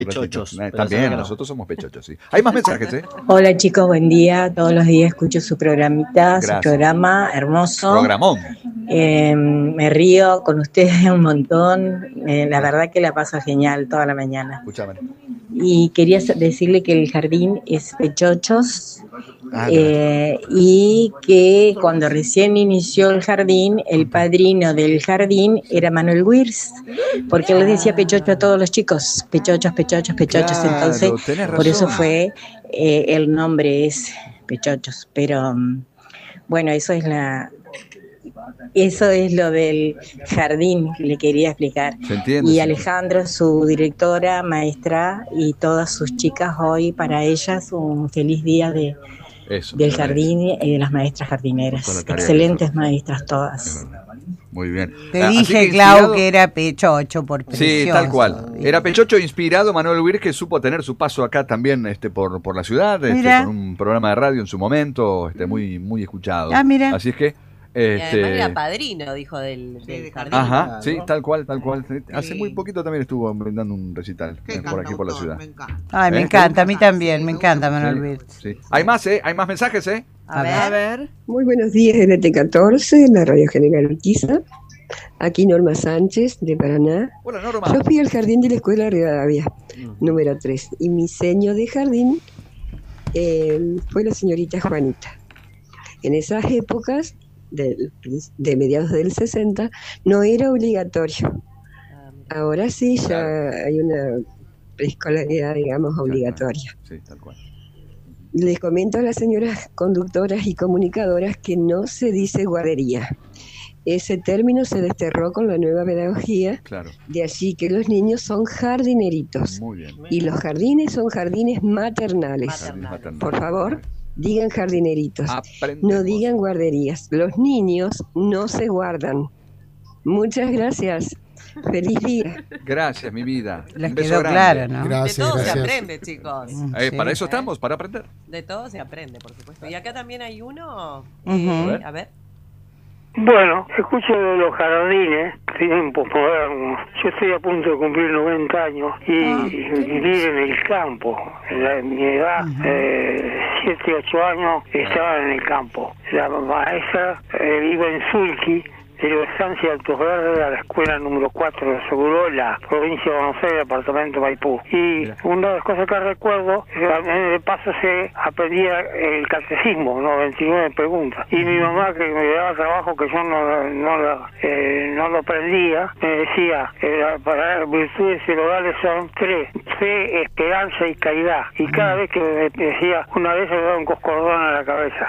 Pechochos. También, nosotros somos pechochos, sí. Hay más mensajes, ¿eh? Hola chicos, buen día. Todos los días escucho su programita, Gracias. su programa hermoso. Programón. Me río con ustedes un montón. La verdad que la paso genial toda la mañana. Escúchame. Y quería decirle que el jardín es Pechochos. Y que cuando recién inició el jardín, el padrino del jardín era Manuel Wirtz, porque él les decía pechocho a todos los chicos, pechachos, Claro, entonces tenés por eso razón. fue el nombre es Pechochos, pero bueno, eso es lo del jardín que le quería explicar. ¿Se entiende? Y Sí. Alejandro, su directora, maestra, y todas sus chicas hoy, para ellas, un feliz día Eso, del me jardín y de las maestras jardineras. Con la tarea Excelentes maestras todas. Muy bien. Te Así dije, que Clau, inspirado- que era Pechocho por precioso. Sí, tal cual. Era Pechocho inspirado, Manuel Wirtz, que supo tener su paso acá también por la ciudad, Mira. con un programa de radio en su momento, muy, muy escuchado. Ah, mira. Así es que... Y además era padrino, dijo, del jardín. Ajá, sí, tal cual. Hace muy poquito también estuvo brindando un recital por aquí, por la ciudad. Ay, me encanta, a mí también, me encanta Manuel Wirtz. Sí. Hay más mensajes, ¿eh? A ver. Muy buenos días, LT14, la Radio General Urquiza. Aquí Norma Sánchez, de Paraná. Hola, Norma. Yo fui al jardín de la Escuela Rivadavia, número 3, y mi seño de jardín fue la señorita Juanita. En esas épocas, de mediados del 60, no era obligatorio. Ahora sí, ya hay una preescolaridad, digamos, obligatoria. Sí, tal cual. Les comento a las señoras conductoras y comunicadoras que no se dice guardería. Ese término se desterró con la nueva pedagogía, Claro. de allí que los niños son jardineritos. Muy bien. Y los jardines son jardines maternales. Por favor, digan jardineritos. No digan guarderías. Los niños no se guardan. Muchas gracias. Feliz día. Gracias, mi vida. Les Un beso quedó grande. claro, ¿no? De todo se aprende, chicos. Para eso estamos, para aprender. De todo se aprende, por supuesto. Y acá también hay uno. Ujú. A ver. Bueno, escucho de los jardines, tiempos modernos. Yo estoy a punto de cumplir 90 años y vivir en el campo. En mi edad, 7, 8 años, estaba en el campo. La maestra iba en Sulki, de la estancia Altos Verdes a la escuela número 4 de Segurola, provincia de Buenos Aires, departamento Maipú. Y una de las cosas que recuerdo, de paso se aprendía el catecismo, 99 preguntas. Y mi mamá, que me daba trabajo que yo no lo aprendía, me decía, para virtudes teologales son 3, fe, esperanza y caridad. Y cada vez que me decía, una vez me daba un coscordón a la cabeza.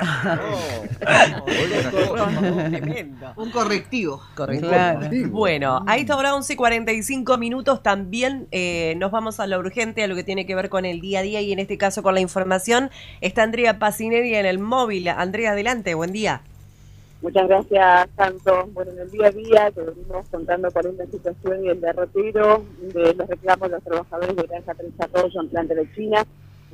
Un correctivo. Claro. Bueno, a esta hora 11:45 también nos vamos a lo urgente, a lo que tiene que ver con el día a día y en este caso con la información. Está Andrea Pacinelli en el móvil. Andrea, adelante, buen día. Muchas gracias, Santo. Bueno, en el día a día que venimos contando cuál es la situación y el derrotero de los reclamos de los trabajadores de Granja Tres Arroyos en planta de China.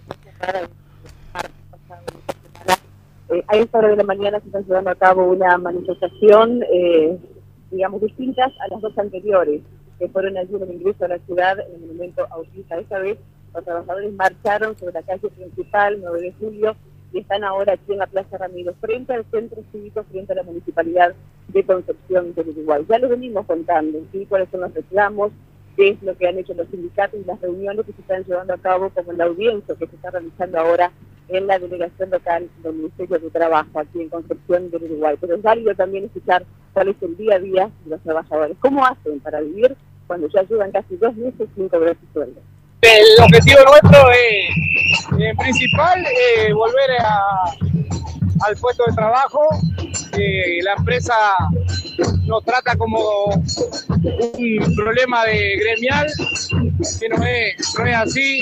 A esta hora de la mañana se está llevando a cabo una manifestación, digamos, distintas a las dos anteriores, que fueron allí en el ingreso a la ciudad, en el monumento a Urquiza. Esta vez los trabajadores marcharon sobre la calle principal, 9 de julio, y están ahora aquí en la Plaza Ramiro, frente al centro cívico, frente a la Municipalidad de Concepción del Uruguay. Ya lo venimos contando, ¿sí? Cuáles son los reclamos, qué es lo que han hecho los sindicatos y las reuniones que se están llevando a cabo, como la audiencia que se está realizando ahora en la delegación local del Ministerio de Trabajo aquí en Concepción del Uruguay. Pero es válido también escuchar cuál es el día a día de los trabajadores. ¿Cómo hacen para vivir cuando ya llevan casi 2 meses sin cobrar su sueldo? El objetivo nuestro es principal volver al puesto de trabajo. La empresa nos trata como un problema de gremial, que no es así.